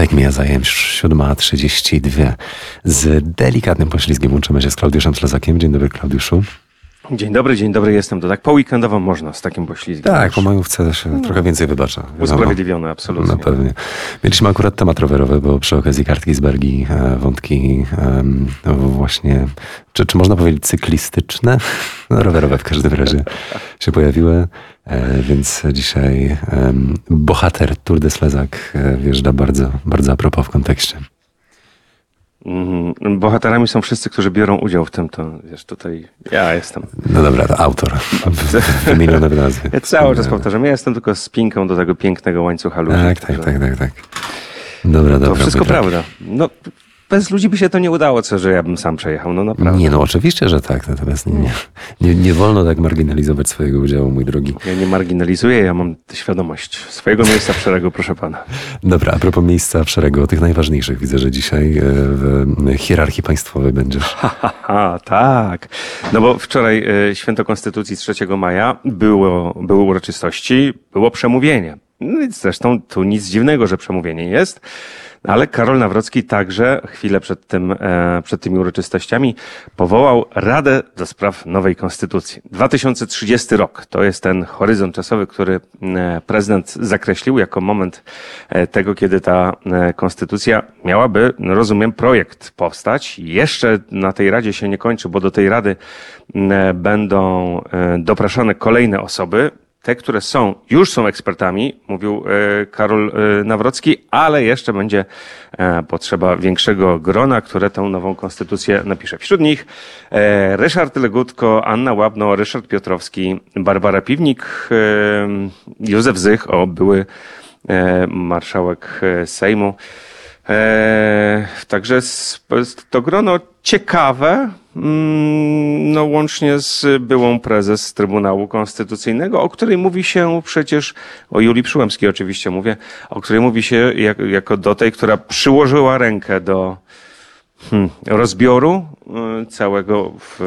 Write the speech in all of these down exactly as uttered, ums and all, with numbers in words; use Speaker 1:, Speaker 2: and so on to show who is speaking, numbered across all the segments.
Speaker 1: Czwartek mija zajęć siódma trzydzieści dwa. Z delikatnym poślizgiem łączymy się z Klaudiuszem Ślezakiem. Dzień dobry, Klaudiuszu.
Speaker 2: Dzień dobry, dzień dobry, jestem. To tak po weekendowo można z takim poślizgiem.
Speaker 1: Tak, po majówce się no. trochę więcej wybacza.
Speaker 2: Usprawiedliwione, absolutnie.
Speaker 1: No pewnie. Mieliśmy akurat temat rowerowy, bo przy okazji kartki z Bergi wątki no właśnie, czy, czy można powiedzieć cyklistyczne? No rowerowe w każdym razie się pojawiły, więc dzisiaj bohater Tour de Ślezak wjeżdża bardzo, bardzo a propos w kontekście.
Speaker 2: Bohaterami są wszyscy, którzy biorą udział w tym, to wiesz, tutaj ja jestem.
Speaker 1: No dobra, to autor. Wymienione w nazwie.
Speaker 2: Ja cały czas powtarzam, ja jestem tylko spinką do tego pięknego łańcucha ludzi.
Speaker 1: Tak, tak, tak, tak, tak. Dobra, dobra.
Speaker 2: To wszystko prawda. No, bez ludzi by się to nie udało, co, że ja bym sam przejechał, no naprawdę.
Speaker 1: Nie, no oczywiście, że tak, natomiast nie, nie, nie, nie wolno tak marginalizować swojego udziału, mój drogi.
Speaker 2: Ja nie marginalizuję, ja mam świadomość swojego miejsca w szeregu, proszę pana.
Speaker 1: Dobra, a propos miejsca w szeregu, tych najważniejszych, widzę, że dzisiaj w hierarchii państwowej będziesz.
Speaker 2: Ha, ha, ha, tak. No bo wczoraj Święto Konstytucji trzeciego maja było, były uroczystości, było przemówienie. No i zresztą tu nic dziwnego, że przemówienie jest. Ale Karol Nawrocki także chwilę przed tym, przed tymi uroczystościami powołał Radę do Spraw Nowej Konstytucji. dwa tysiące trzydziesty rok to jest ten horyzont czasowy, który prezydent zakreślił jako moment tego, kiedy ta konstytucja miałaby, no rozumiem, projekt powstać. Jeszcze na tej Radzie się nie kończy, bo do tej Rady będą dopraszane kolejne osoby. Te, które są, już są ekspertami, mówił Karol Nawrocki, ale jeszcze będzie potrzeba większego grona, które tę nową konstytucję napisze. Wśród nich Ryszard Legutko, Anna Łabno, Ryszard Piotrowski, Barbara Piwnik, Józef Zych, o, były marszałek Sejmu. Także to grono ciekawe, no łącznie z byłą prezes Trybunału Konstytucyjnego, o której mówi się przecież, o Julii Przyłębskiej oczywiście mówię, o której mówi się jak, jako do tej, która przyłożyła rękę do hmm, rozbioru całego w,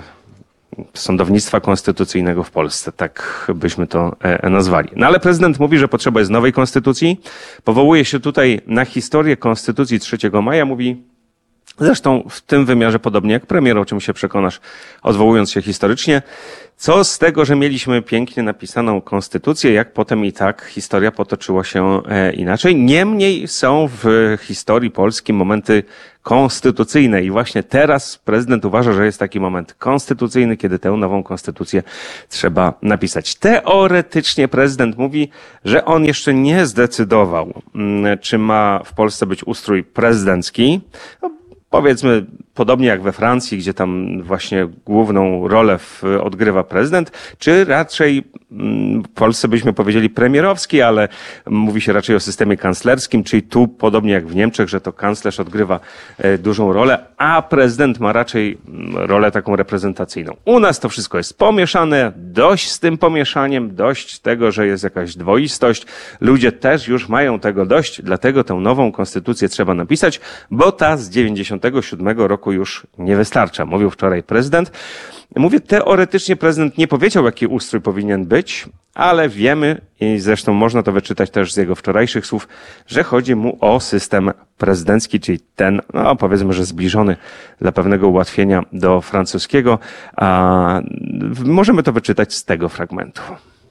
Speaker 2: sądownictwa konstytucyjnego w Polsce. Tak byśmy to nazwali. No ale prezydent mówi, że potrzeba jest nowej konstytucji. Powołuje się tutaj na historię Konstytucji trzeciego maja. Mówi, zresztą w tym wymiarze podobnie jak premier, o czym się przekonasz, odwołując się historycznie. Co z tego, że mieliśmy pięknie napisaną konstytucję, jak potem i tak historia potoczyła się inaczej. Niemniej są w historii polskiej momenty konstytucyjne i właśnie teraz prezydent uważa, że jest taki moment konstytucyjny, kiedy tę nową konstytucję trzeba napisać. Teoretycznie prezydent mówi, że on jeszcze nie zdecydował, czy ma w Polsce być ustrój prezydencki. No, powiedzmy, podobnie jak we Francji, gdzie tam właśnie główną rolę w, odgrywa prezydent, czy raczej w Polsce byśmy powiedzieli premierowski, ale mówi się raczej o systemie kanclerskim, czyli tu podobnie jak w Niemczech, że to kanclerz odgrywa dużą rolę, a prezydent ma raczej rolę taką reprezentacyjną. U nas to wszystko jest pomieszane, dość z tym pomieszaniem, dość tego, że jest jakaś dwoistość. Ludzie też już mają tego dość, dlatego tę nową konstytucję trzeba napisać, bo ta z dziewięćdziesiątego siódmego roku już nie wystarcza, mówił wczoraj prezydent. Mówię, teoretycznie prezydent nie powiedział, jaki ustrój powinien być, ale wiemy, i zresztą można to wyczytać też z jego wczorajszych słów, że chodzi mu o system prezydencki, czyli ten, no powiedzmy, że zbliżony dla pewnego ułatwienia do francuskiego. A możemy to wyczytać z tego fragmentu.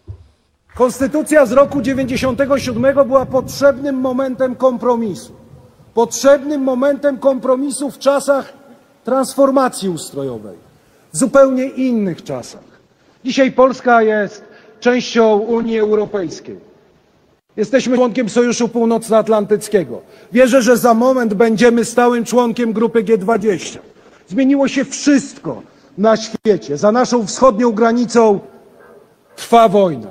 Speaker 3: Konstytucja z roku dziewięćdziesiątego siódmego była potrzebnym momentem kompromisu. Potrzebnym momentem kompromisu w czasach transformacji ustrojowej, w zupełnie innych czasach. Dzisiaj Polska jest częścią Unii Europejskiej. Jesteśmy członkiem Sojuszu Północnoatlantyckiego. Wierzę, że za moment będziemy stałym członkiem grupy G dwadzieścia. Zmieniło się wszystko na świecie. Za naszą wschodnią granicą trwa wojna.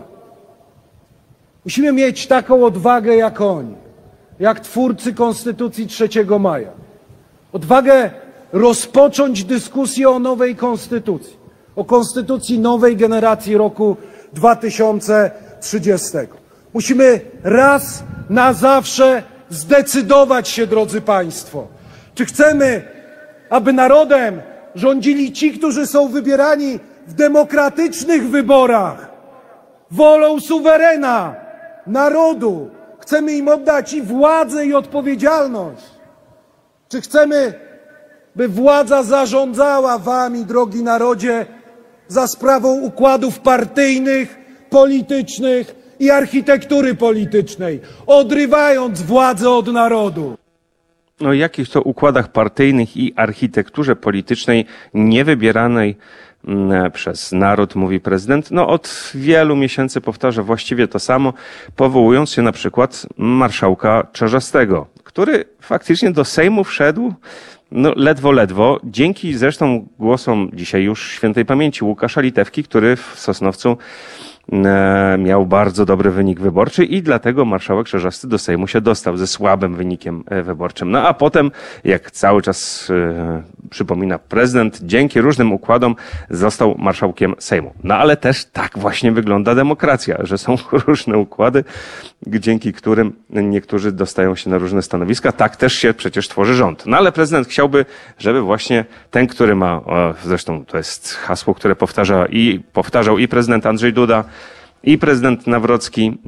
Speaker 3: Musimy mieć taką odwagę jak oni, jak twórcy Konstytucji trzeciego maja. Odwagę rozpocząć dyskusję o nowej konstytucji, o konstytucji nowej generacji roku dwa tysiące trzydziestego. Musimy raz na zawsze zdecydować się, drodzy Państwo, czy chcemy, aby narodem rządzili ci, którzy są wybierani w demokratycznych wyborach, wolą suwerena, narodu, Chcemy im oddać i władzę, i odpowiedzialność. Czy chcemy, by władza zarządzała wami, drogi narodzie, za sprawą układów partyjnych, politycznych i architektury politycznej, odrywając władzę od narodu?
Speaker 2: O jakich to układach partyjnych i architekturze politycznej niewybieranej przez naród, mówi prezydent. No od wielu miesięcy powtarza właściwie to samo, powołując się na przykład marszałka Czarzastego, który faktycznie do Sejmu wszedł no ledwo, ledwo, dzięki zresztą głosom dzisiaj już świętej pamięci Łukasza Litewki, który w Sosnowcu miał bardzo dobry wynik wyborczy i dlatego marszałek Czarzasty do Sejmu się dostał ze słabym wynikiem wyborczym. No a potem, jak cały czas e, przypomina prezydent, dzięki różnym układom został marszałkiem Sejmu. No ale też tak właśnie wygląda demokracja, że są różne układy, dzięki którym niektórzy dostają się na różne stanowiska. Tak też się przecież tworzy rząd. No ale prezydent chciałby, żeby właśnie ten, który ma, o, zresztą to jest hasło, które powtarza i powtarzał i prezydent Andrzej Duda, i prezydent Nawrocki,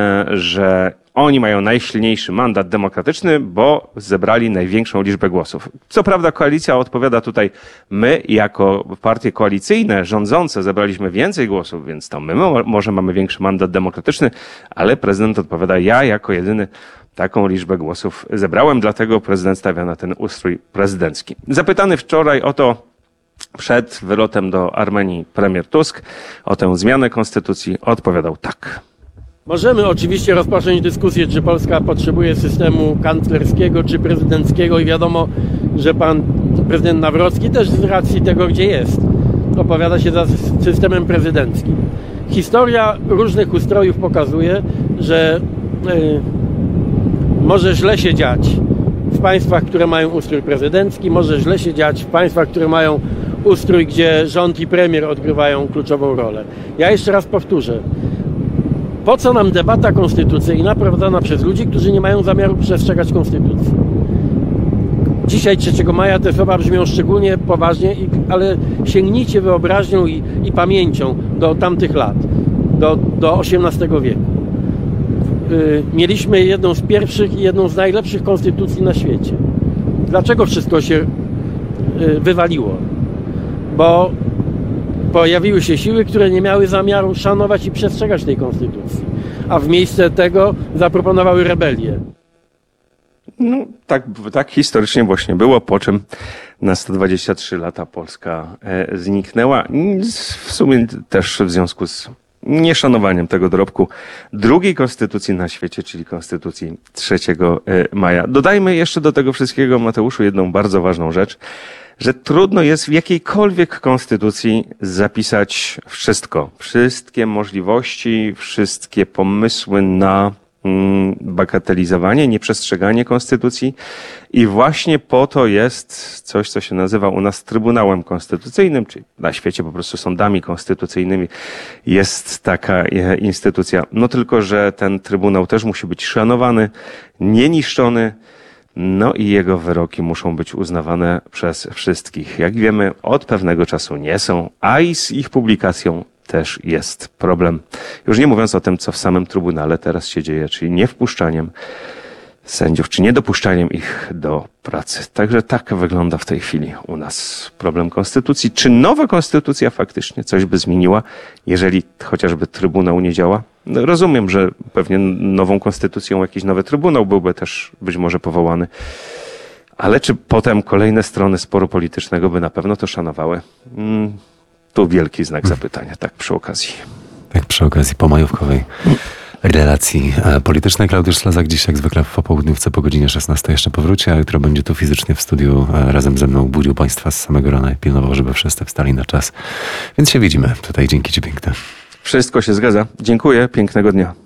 Speaker 2: że oni mają najsilniejszy mandat demokratyczny, bo zebrali największą liczbę głosów. Co prawda koalicja odpowiada tutaj, my jako partie koalicyjne, rządzące zebraliśmy więcej głosów, więc to my może mamy większy mandat demokratyczny, ale prezydent odpowiada, ja jako jedyny taką liczbę głosów zebrałem, dlatego prezydent stawia na ten ustrój prezydencki. Zapytany wczoraj o to, przed wylotem do Armenii premier Tusk o tę zmianę konstytucji odpowiadał tak.
Speaker 4: Możemy oczywiście rozpocząć dyskusję, czy Polska potrzebuje systemu kanclerskiego czy prezydenckiego i wiadomo, że pan prezydent Nawrocki też z racji tego, gdzie jest, opowiada się za systemem prezydenckim. Historia różnych ustrojów pokazuje, że yy, może źle się dziać w państwach, które mają ustrój prezydencki, może źle się dziać w państwach, które mają ustrój, gdzie rząd i premier odgrywają kluczową rolę. Ja jeszcze raz powtórzę. Po co nam debata konstytucyjna prowadzona przez ludzi, którzy nie mają zamiaru przestrzegać konstytucji? Dzisiaj trzeciego maja te słowa brzmią szczególnie poważnie, ale sięgnijcie wyobraźnią i, i pamięcią do tamtych lat, do, do osiemnastego wieku. Yy, mieliśmy jedną z pierwszych i jedną z najlepszych konstytucji na świecie. Dlaczego wszystko się yy, wywaliło? Bo pojawiły się siły, które nie miały zamiaru szanować i przestrzegać tej konstytucji, a w miejsce tego zaproponowały rebelię.
Speaker 2: No, tak, tak historycznie właśnie było, po czym na sto dwadzieścia trzy lata Polska e, zniknęła. W sumie też w związku z nieszanowaniem tego dorobku drugiej konstytucji na świecie, czyli konstytucji trzeciego maja. Dodajmy jeszcze do tego wszystkiego, Mateuszu, jedną bardzo ważną rzecz, że trudno jest w jakiejkolwiek konstytucji zapisać wszystko. Wszystkie możliwości, wszystkie pomysły na bagatelizowanie, nieprzestrzeganie konstytucji i właśnie po to jest coś, co się nazywa u nas Trybunałem Konstytucyjnym, czyli na świecie po prostu sądami konstytucyjnymi jest taka instytucja. No tylko, że ten Trybunał też musi być szanowany, nieniszczony, no i jego wyroki muszą być uznawane przez wszystkich. Jak wiemy, od pewnego czasu nie są, a i z ich publikacją też jest problem. Już nie mówiąc o tym, co w samym Trybunale teraz się dzieje, czyli niewpuszczaniem sędziów, czy niedopuszczaniem ich do pracy. Także tak wygląda w tej chwili u nas problem konstytucji. Czy nowa konstytucja faktycznie coś by zmieniła, jeżeli chociażby Trybunał nie działa? No, rozumiem, że pewnie nową konstytucją jakiś nowy Trybunał byłby też być może powołany. Ale czy potem kolejne strony sporu politycznego by na pewno to szanowały? Hmm. Tu wielki znak zapytania, tak przy okazji.
Speaker 1: Tak przy okazji pomajówkowej relacji politycznej. Klaudiusz Slazak dziś jak zwykle w popołudniówce po godzinie szesnastej jeszcze powróci, a jutro będzie tu fizycznie w studiu razem ze mną budził Państwa z samego rana i pilnował, żeby wszyscy wstali na czas. Więc się widzimy. Tutaj dzięki Ci piękne.
Speaker 2: Wszystko się zgadza. Dziękuję. Pięknego dnia.